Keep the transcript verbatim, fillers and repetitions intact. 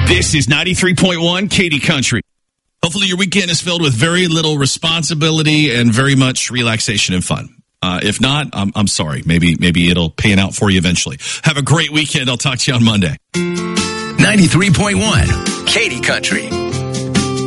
This is ninety-three point one Katy Country. Hopefully your weekend is filled with very little responsibility and very much relaxation and fun. Uh, if not, I'm, I'm sorry. Maybe maybe it'll pan out for you eventually. Have a great weekend. I'll talk to you on Monday. ninety-three point one Katy Country.